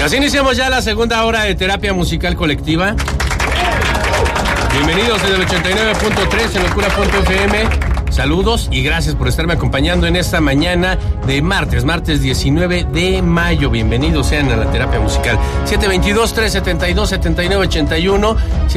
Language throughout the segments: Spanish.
Y así iniciamos ya la segunda hora de terapia musical colectiva. Bienvenidos desde el 89.3 en locura.fm. Saludos y gracias por estarme acompañando en esta mañana de martes 19 de mayo. Bienvenidos sean a la terapia musical. 722-372-7981,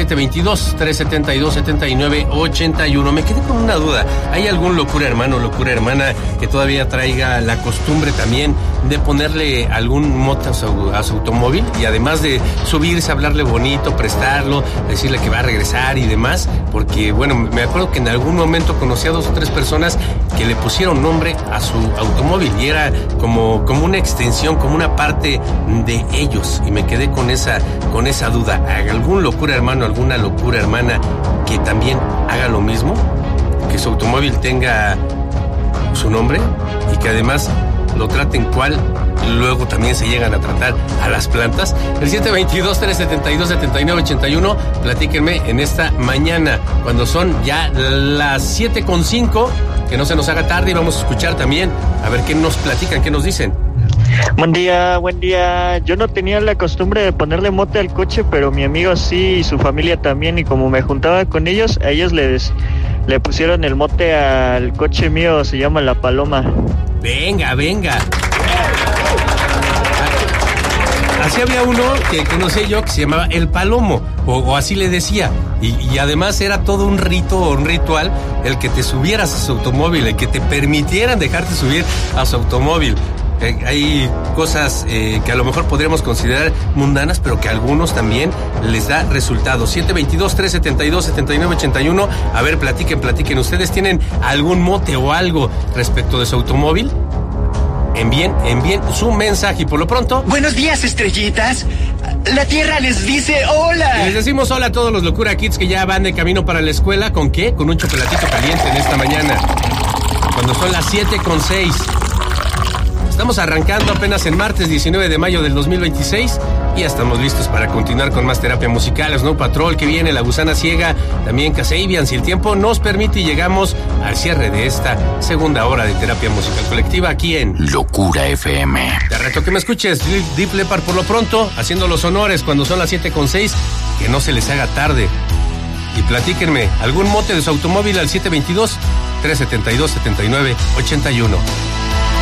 722-372-7981. Me quedé con una duda. ¿Hay algún locura hermano, locura hermana que todavía traiga la costumbre también de ponerle algún mote a su automóvil? Y además de subirse, hablarle bonito, prestarlo, decirle que va a regresar y demás. Porque, bueno, me acuerdo que en algún momento conocí a 2 o 3 personas que le pusieron nombre a su automóvil y era como una extensión, como una parte de ellos, y me quedé con esa duda. ¿Algún locura hermano, alguna locura hermana que también haga lo mismo? Que su automóvil tenga su nombre y que además lo traten cual luego también se llegan a tratar a las plantas. El 722-372-7981, platíquenme en esta mañana, cuando son ya las 7:05, que no se nos haga tarde, y vamos a escuchar también, a ver qué nos platican, qué nos dicen. Buen día. Yo no tenía la costumbre de ponerle mote al coche, pero mi amigo sí y su familia también, y como me juntaba con ellos, a ellos le pusieron el mote al coche mío, se llama La Paloma. Venga. Así había uno que conocía yo que se llamaba El Palomo, o así le decía, y además era todo un rito o un ritual el que te subieras a su automóvil, el que te permitieran dejarte subir a su automóvil. Hay cosas que a lo mejor podríamos considerar mundanas, pero que a algunos también les da resultados. 722-372-7981. A ver, platiquen. ¿Ustedes tienen algún mote o algo respecto de su automóvil? Envíen su mensaje y por lo pronto... Buenos días, estrellitas. La Tierra les dice hola. Y les decimos hola a todos los Locura Kids que ya van de camino para la escuela. ¿Con qué? Con un chocolatito caliente en esta mañana, cuando son las 7:06. Estamos arrancando apenas en martes 19 de mayo del 2026 y ya estamos listos para continuar con más terapia musical. Snow Patrol que viene, La Gusana Ciega, también Kasabian, si el tiempo nos permite, y llegamos al cierre de esta segunda hora de terapia musical colectiva aquí en Locura FM. Te reto que me escuches. Deep Leppard por lo pronto, haciendo los honores cuando son las 7:06, que no se les haga tarde. Y platíquenme, ¿algún mote de su automóvil al 722-372-7981?